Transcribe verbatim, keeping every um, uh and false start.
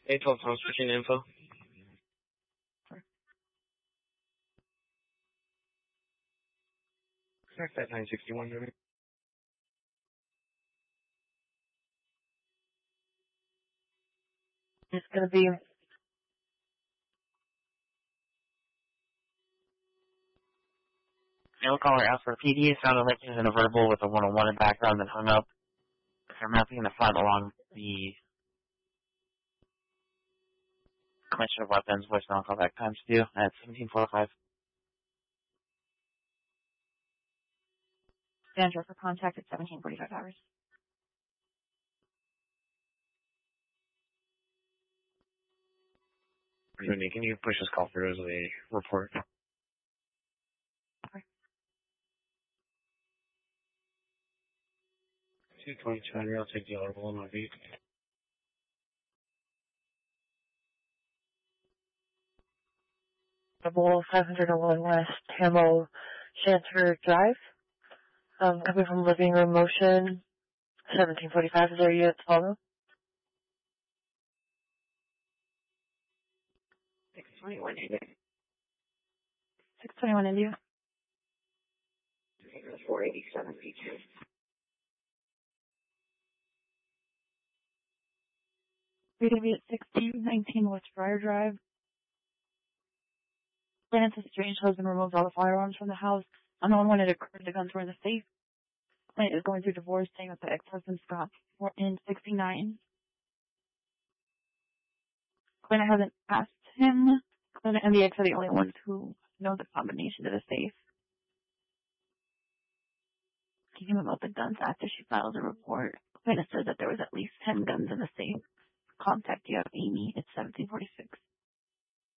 eight twelve Tom switching info. Correct that nine sixty-one to me. It's going to be Mail caller asked for P D. It sounded like he was in a verbal with a one oh one in background, then hung up. I'm mapping the front along the collection of weapons. Voicemail callback times two at seventeen forty-five. Sandra for contact at seventeen forty-five hours. Rooney, can you push this call through as a report? Okay. two twenty-two hundred, I'll take the audible on my feet. Double five hundred one West Hamill Shanter Drive. Um, coming from Living Room Motion, seventeen forty-five. Is there a unit to follow? six twenty-one India. six twenty-one India. four eighty-seven feet. We're going to be at sixteen nineteen West Briar Drive. Francis Strange husband removed all the firearms from the house. Unknown when it occurred, the guns were in the safe. Client is going through divorce, staying with the ex-husband Scott in sixty-nine. Client hasn't asked him. Client and the ex are the only ones who know the combination to the safe. Asking him about the guns after she files a report. Client said that there was at least ten guns in the safe. Contact you have Amy at seventeen forty-six.